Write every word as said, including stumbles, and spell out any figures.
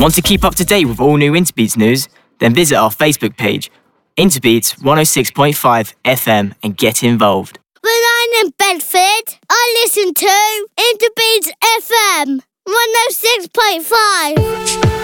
Want to keep up to date with all new Interbeats news? Then visit our Facebook page, Interbeats one oh six point five F M, and get involved. When I'm in Bedford, I listen to Interbeats F M one oh six point five.